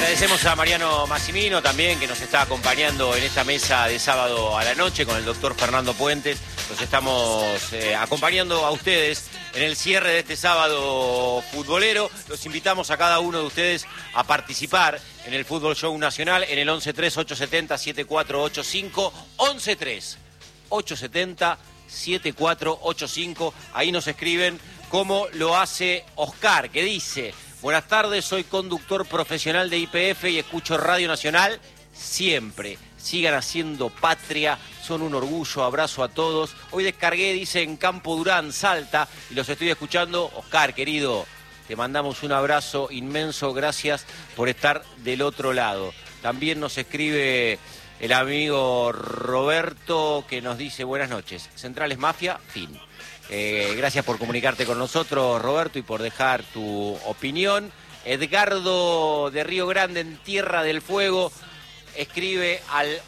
Agradecemos a Mariano Massimino también, que nos está acompañando en esta mesa de sábado a la noche con el doctor Fernando Puentes. Los estamos acompañando a ustedes en el cierre de este sábado futbolero. Los invitamos a cada uno de ustedes a participar en el Fútbol Show Nacional en el 11-3-870-7485. 11-3-870-7485. Ahí nos escriben como lo hace Oscar, que dice: buenas tardes, soy conductor profesional de YPF y escucho Radio Nacional siempre. Sigan haciendo patria, son un orgullo, abrazo a todos. Hoy descargué, dice, en Campo Durán, Salta, y los estoy escuchando. Oscar, querido, te mandamos un abrazo inmenso, gracias por estar del otro lado. También nos escribe el amigo Roberto, que nos dice: buenas noches, Central es mafia, fin. Gracias por comunicarte con nosotros, Roberto, y por dejar tu opinión. Edgardo de Río Grande, en Tierra del Fuego, escribe al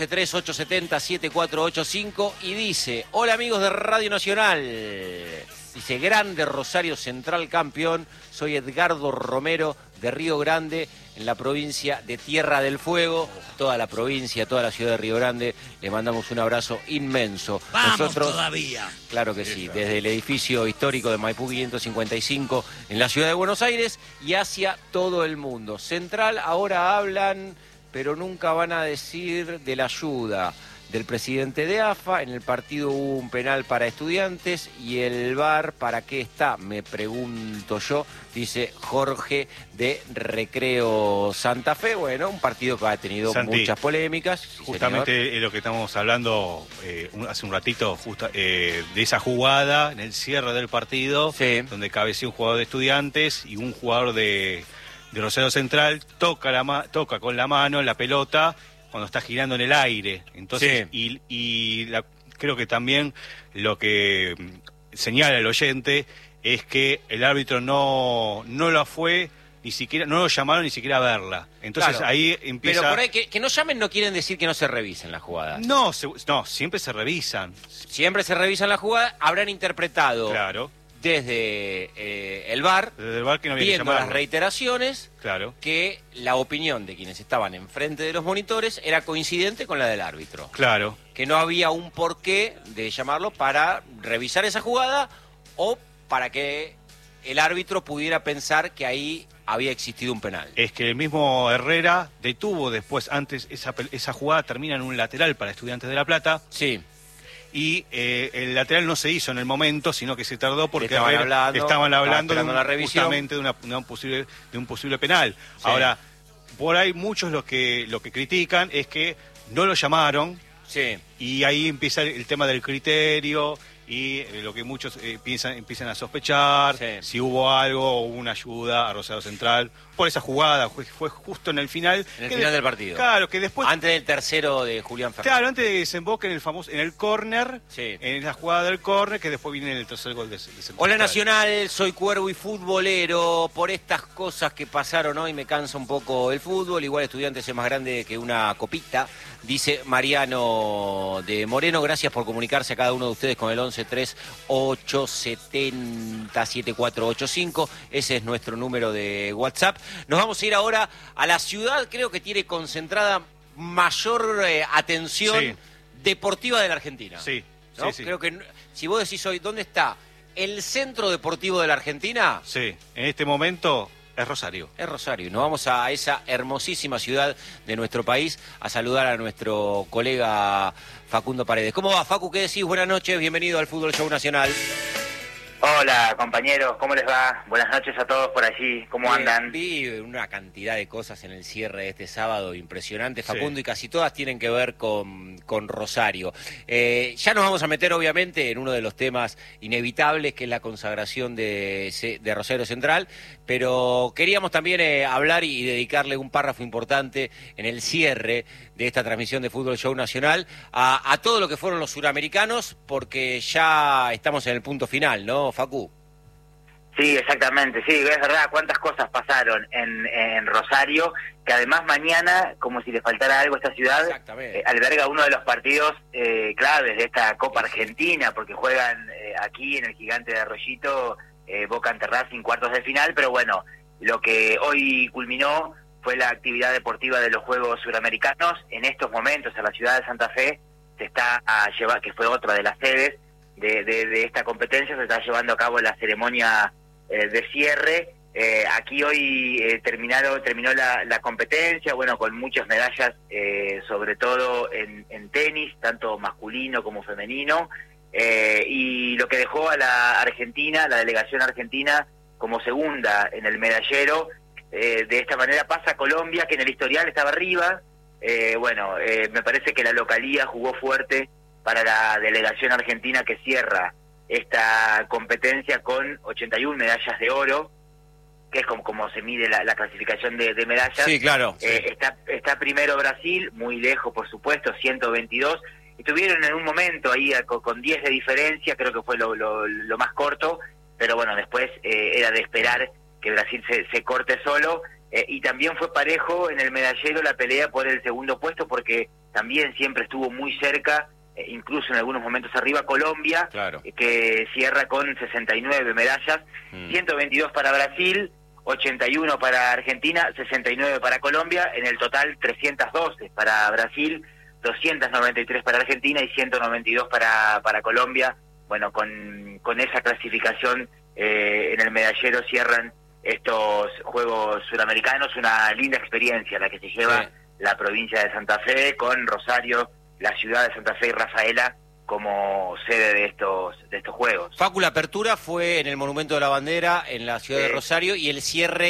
11-3-870-7485 y dice: hola amigos de Radio Nacional. Dice: grande Rosario Central campeón. Soy Edgardo Romero de Río Grande, en la provincia de Tierra del Fuego. Toda la provincia, toda la ciudad de Río Grande, le mandamos un abrazo inmenso. ¡Vamos nosotros, todavía! Claro que sí, desde el edificio histórico de Maipú 555 en la ciudad de Buenos Aires y hacia todo el mundo. Central ahora hablan, pero nunca van a decir de la ayuda del presidente de AFA. En el partido hubo un penal para Estudiantes y el VAR, ¿para qué está? Me pregunto yo, dice Jorge de Recreo Santa Fe. Bueno, un partido que ha tenido muchas polémicas. Sí, justamente es lo que estamos hablando hace un ratito, de esa jugada en el cierre del partido, sí, donde cabeció un jugador de Estudiantes y un jugador de Rosario Central toca con la mano la pelota cuando está girando en el aire. Entonces, sí, creo que también lo que señala el oyente es que el árbitro no lo fue, ni siquiera, no lo llamaron ni siquiera a verla. Entonces, claro, ahí empieza... Pero por ahí que no llamen no quieren decir que no se revisen las jugadas. No, siempre se revisan. Siempre se revisan las jugadas. Habrán interpretado... Claro. Desde el VAR, que no había viendo que las reiteraciones, claro, que la opinión de quienes estaban enfrente de los monitores era coincidente con la del árbitro. Claro. Que no había un porqué de llamarlo para revisar esa jugada o para que el árbitro pudiera pensar que ahí había existido un penal. Es que el mismo Herrera detuvo después, antes esa jugada termina en un lateral para Estudiantes de La Plata. Sí. Y el lateral no se hizo en el momento, sino que se tardó porque estaban hablando justamente de un posible penal. Sí. Ahora, por ahí muchos lo que critican es que no lo llamaron, sí, y ahí empieza el tema del criterio y lo que muchos empiezan a sospechar, sí, si hubo algo o una ayuda a Rosario Central por esa jugada. Fue justo en el final. En el final del partido. Claro, que después... Antes del tercero de Julián Fernández. Claro, antes de que desemboque en el córner, sí, en la jugada del córner, que después viene el tercer gol de Central. Hola Nacional, soy cuervo y futbolero. Por estas cosas que pasaron hoy me cansa un poco el fútbol. Igual Estudiantes es más grande que una copita, dice Mariano de Moreno. Gracias por comunicarse a cada uno de ustedes con el 11-3-870-7485. Ese es nuestro número de WhatsApp. Nos vamos a ir ahora a la ciudad, creo que tiene concentrada mayor atención, sí, deportiva de la Argentina. Sí, ¿no? Sí. Creo que si vos decís hoy, ¿dónde está el centro deportivo de la Argentina? Sí, en este momento es Rosario. Es Rosario. Nos vamos a esa hermosísima ciudad de nuestro país a saludar a nuestro colega Facundo Paredes. ¿Cómo va, Facu? ¿Qué decís? Buenas noches, bienvenido al Fútbol Show Nacional. Hola, compañeros, ¿cómo les va? Buenas noches a todos por allí, ¿cómo andan? Vi una cantidad de cosas en el cierre de este sábado impresionante, Facundo, sí, y casi todas tienen que ver con Rosario. Ya nos vamos a meter, obviamente, en uno de los temas inevitables, que es la consagración de Rosario Central, pero queríamos también hablar y dedicarle un párrafo importante en el cierre de esta transmisión de Fútbol Show Nacional a todo lo que fueron los suramericanos, porque ya estamos en el punto final, ¿no, Facu? Sí, exactamente, sí, es verdad, cuántas cosas pasaron en Rosario, que además mañana, como si le faltara algo a esta ciudad, alberga uno de los partidos claves de esta Copa Argentina, porque juegan aquí en el Gigante de Arroyito, Boca ante Racing, cuartos de final, pero bueno, lo que hoy culminó fue la actividad deportiva de los Juegos Suramericanos. En estos momentos, en la ciudad de Santa Fe, se está llevando, que fue otra de las sedes de esta competencia, se está llevando a cabo la ceremonia de cierre. Aquí hoy terminó la competencia, bueno, con muchas medallas, sobre todo en tenis, tanto masculino como femenino, y lo que dejó a la Argentina, la delegación argentina, como segunda en el medallero. De esta manera pasa a Colombia, que en el historial estaba arriba. Me parece que la localía jugó fuerte para la delegación argentina, que cierra esta competencia con 81 medallas de oro, que es como se mide la clasificación de medallas. Sí, claro. Sí. Está primero Brasil, muy lejos, por supuesto, 122. Estuvieron en un momento ahí con 10 de diferencia, creo que fue lo más corto, pero bueno, después era de esperar que Brasil se corte solo. Y también fue parejo en el medallero la pelea por el segundo puesto, porque también siempre estuvo muy cerca, incluso en algunos momentos arriba, Colombia, claro, que cierra con 69 medallas, 122 para Brasil, 81 para Argentina, 69 para Colombia, en el total 312 para Brasil, 293 para Argentina y 192 para Colombia. Bueno, con esa clasificación en el medallero cierran estos Juegos Suramericanos. Una linda experiencia la que se lleva la provincia de Santa Fe, con Rosario, la ciudad de Santa Fe y Rafaela como sede de estos Juegos. Facu, la apertura fue en el Monumento de la Bandera, en la ciudad de Rosario, y el cierre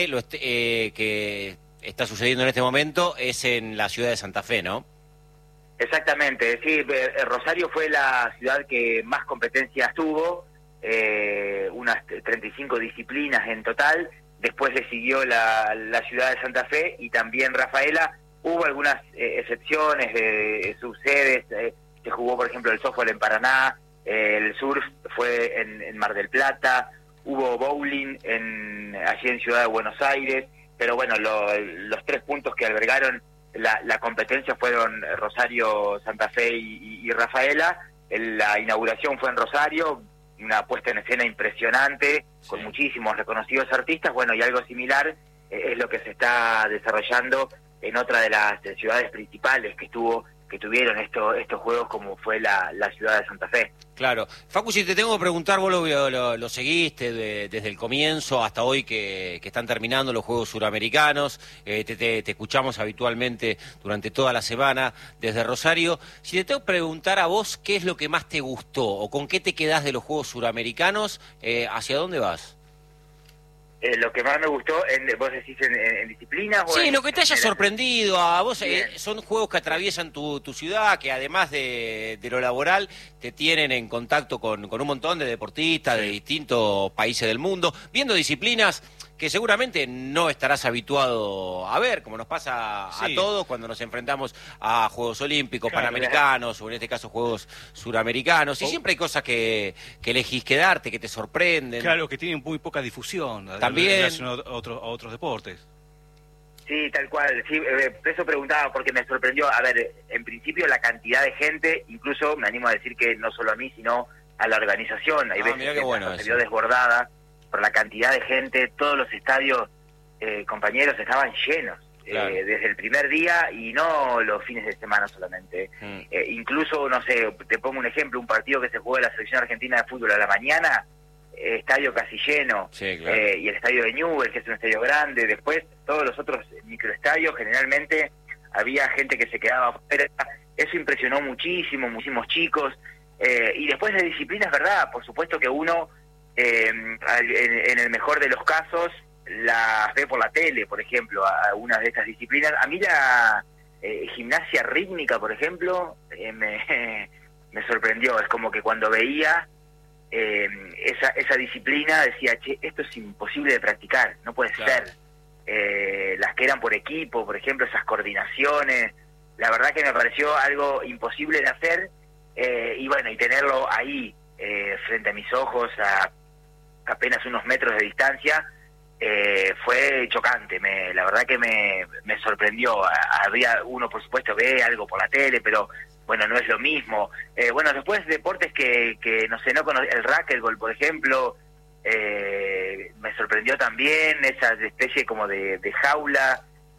que está sucediendo en este momento es en la ciudad de Santa Fe, ¿no? Exactamente, sí. Rosario fue la ciudad que más competencias tuvo, unas 35 disciplinas en total. Después le siguió la ciudad de Santa Fe y también Rafaela. Hubo algunas excepciones de subsedes. Se jugó, por ejemplo, el softball en Paraná, el surf fue en Mar del Plata, hubo bowling allí en Ciudad de Buenos Aires, pero bueno, los 3 puntos que albergaron la competencia fueron Rosario, Santa Fe y Rafaela. La inauguración fue en Rosario, una puesta en escena impresionante, con muchísimos reconocidos artistas. Bueno, y algo similar es lo que se está desarrollando en otra de las ciudades principales que tuvieron estos juegos, como fue la ciudad de Santa Fe. Claro. Facu, si te tengo que preguntar, vos lo seguiste desde el comienzo hasta hoy que están terminando los Juegos Suramericanos, te escuchamos habitualmente durante toda la semana desde Rosario. Si te tengo que preguntar a vos qué es lo que más te gustó o con qué te quedás de los Juegos Suramericanos, ¿hacia dónde vas? Lo que más me gustó, vos decís en disciplinas. Sí, lo que te haya sorprendido a vos. Son juegos que atraviesan tu ciudad, que además de lo laboral te tienen en contacto con un montón de deportistas de distintos países del mundo, viendo disciplinas que seguramente no estarás habituado a ver, como nos pasa a todos cuando nos enfrentamos a Juegos Olímpicos, Panamericanos, o en este caso Juegos Suramericanos, y siempre hay cosas que elegís quedarte, que te sorprenden. Claro, que tienen muy poca difusión también relacionado a otros deportes. Sí, tal cual. Sí, eso preguntaba porque me sorprendió. A ver, en principio la cantidad de gente, incluso me animo a decir que no solo a mí, sino a la organización. Hay veces que se vio desbordada por la cantidad de gente. Todos los estadios, compañeros, estaban llenos. Desde el primer día y no los fines de semana solamente. Incluso, no sé, te pongo un ejemplo, un partido que se jugó de la selección argentina de fútbol a la mañana, estadio casi lleno, y el estadio de Newell's, que es un estadio grande. Después todos los otros microestadios, generalmente había gente que se quedaba afuera. Eso impresionó muchísimos chicos. Y después de disciplinas, verdad, por supuesto que uno en el mejor de los casos las ve por la tele, por ejemplo, a algunas de estas disciplinas. A mí la gimnasia rítmica, por ejemplo, me sorprendió. Es como que cuando veía esa disciplina decía, che, esto es imposible de practicar, no puede ser. Las que eran por equipo, por ejemplo, esas coordinaciones, la verdad que me pareció algo imposible de hacer, y bueno, y tenerlo ahí frente a mis ojos a apenas unos metros de distancia, fue chocante. La verdad que me sorprendió. Había uno, por supuesto, ve algo por la tele, pero bueno, no es lo mismo. Bueno, después deportes que no sé, no conozco, el racquetball, por ejemplo, me sorprendió también, esa especie como de jaula,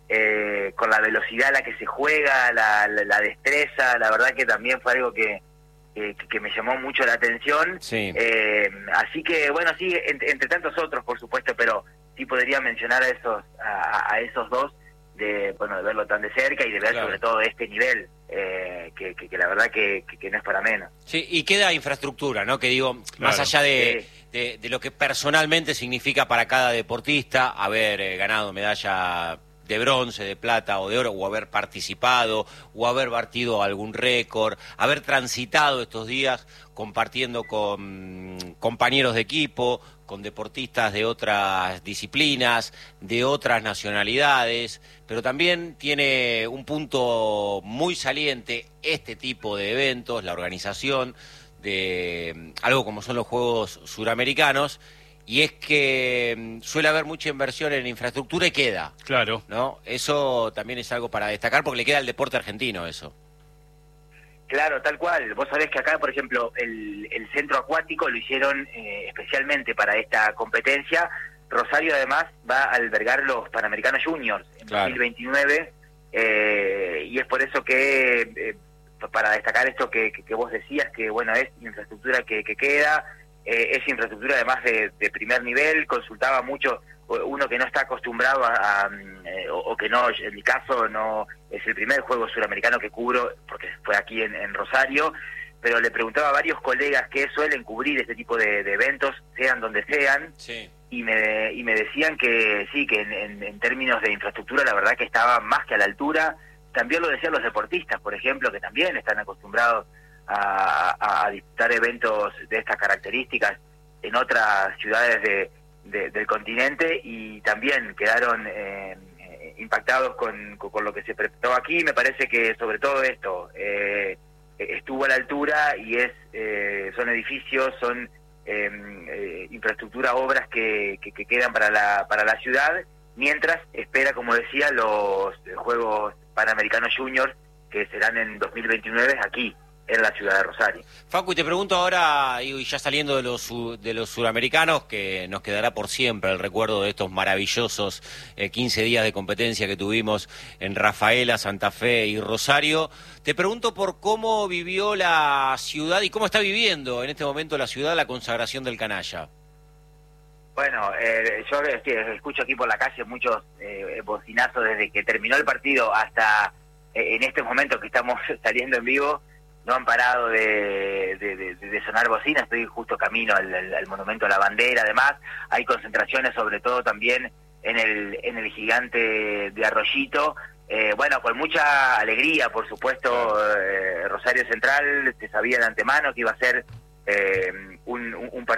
con la velocidad a la que se juega, la destreza, la verdad que también fue algo que me llamó mucho la atención. Sí. Así que, bueno, sí, entre tantos otros, por supuesto, pero sí podría mencionar a esos dos, de verlo tan de cerca y de ver sobre todo este nivel, que la verdad que no es para menos. Sí, y queda infraestructura, ¿no? Que digo, más allá de lo que personalmente significa para cada deportista haber ganado medalla de bronce, de plata o de oro, o haber participado, o haber batido algún récord, haber transitado estos días compartiendo con compañeros de equipo, con deportistas de otras disciplinas, de otras nacionalidades, pero también tiene un punto muy saliente este tipo de eventos, la organización de algo como son los Juegos Suramericanos, y es que suele haber mucha inversión en infraestructura y queda. Claro. ¿No? Eso también es algo para destacar porque le queda al deporte argentino eso. Claro, tal cual. Vos sabés que acá, por ejemplo, el centro acuático lo hicieron especialmente para esta competencia. Rosario, además, va a albergar los Panamericanos Juniors en 2029, y es por eso que, para destacar esto que vos decías, que bueno, es infraestructura que queda, es infraestructura además de primer nivel. Consultaba mucho uno que no está acostumbrado o que no, en mi caso no es el primer juego suramericano que cubro, porque fue aquí en Rosario, pero le preguntaba a varios colegas que suelen cubrir este tipo de eventos, sean donde sean, sí. y me decían que sí, que en términos de infraestructura la verdad que estaba más que a la altura. También lo decían los deportistas, por ejemplo, que también están acostumbrados a disputar eventos de estas características en otras ciudades del continente, y también quedaron impactados con lo que se presentó aquí. Me parece que sobre todo esto estuvo a la altura, y son edificios, son infraestructura, obras que quedan para la ciudad, mientras espera, como decía, los Juegos Panamericanos Juniors, que serán en 2029 aquí en la ciudad de Rosario. Facu, y te pregunto ahora, y ya saliendo de los suramericanos, que nos quedará por siempre el recuerdo de estos maravillosos 15 días de competencia que tuvimos en Rafaela, Santa Fe y Rosario, te pregunto por cómo vivió la ciudad y cómo está viviendo en este momento la ciudad la consagración del canalla. Bueno, yo escucho aquí por la calle muchos bocinazos desde que terminó el partido hasta en este momento que estamos saliendo en vivo. No han parado de sonar bocinas. Estoy justo camino al Monumento a la Bandera. Además, hay concentraciones sobre todo también en el Gigante de Arroyito. Bueno, con mucha alegría, por supuesto. Rosario Central se sabía de antemano que iba a ser un partido